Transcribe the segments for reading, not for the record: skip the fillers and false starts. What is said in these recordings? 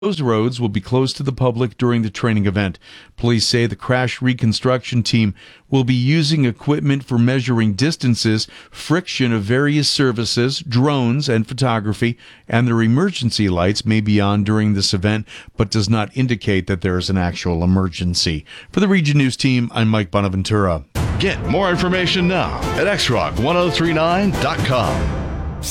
Those roads will be closed to the public during the training event. Police say the crash reconstruction team will be using equipment for measuring distances, friction of various surfaces, drones, and photography, and their emergency lights may be on during this event, but does not indicate that there is an actual emergency. For the Region News team, I'm Mike Bonaventura. Get more information now at xrock1039.com.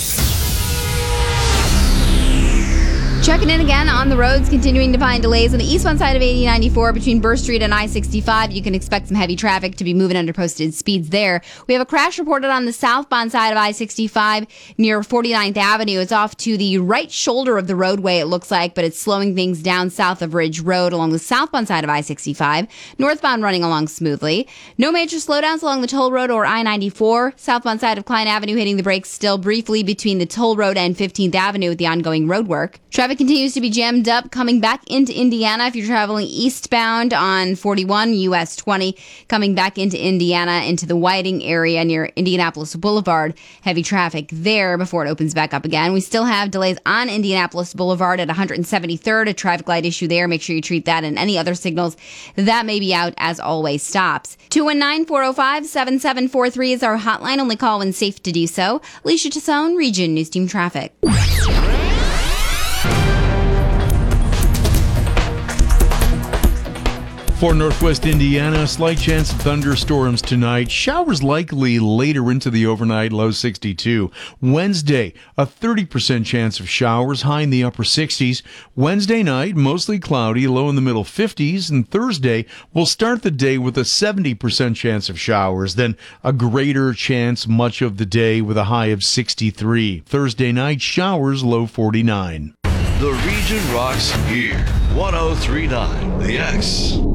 Checking in again on the roads, continuing to find delays on the eastbound side of 8094 between Burr Street and I-65. You can expect some heavy traffic to be moving under posted speeds there. We have a crash reported on the southbound side of I-65 near 49th Avenue. It's off to the right shoulder of the roadway, it looks like, but it's slowing things down south of Ridge Road along the southbound side of I-65. Northbound running along smoothly. No major slowdowns along the toll road or I-94. Southbound side of Klein Avenue hitting the brakes still briefly between the toll road and 15th Avenue with the ongoing road work. Traffic continues to be jammed up coming back into Indiana if you're traveling eastbound on 41 US 20, coming back into Indiana into the Whiting area near Indianapolis Boulevard. Heavy traffic there before it opens back up again. We still have delays on Indianapolis Boulevard at 173rd, a traffic light issue there. Make sure you treat that and any other signals that may be out, as always, stops. 219-405-7743 is our hotline. Only call when safe to do so. Alicia Tassone, Region News Team Traffic. For Northwest Indiana, slight chance of thunderstorms tonight. Showers likely later into the overnight, low 62. Wednesday, a 30% chance of showers, high in the upper 60s. Wednesday night, mostly cloudy, low in the middle 50s. And Thursday, we'll start the day with a 70% chance of showers, then a greater chance much of the day with a high of 63. Thursday night, showers, low 49. The region rocks here. 1039 The X.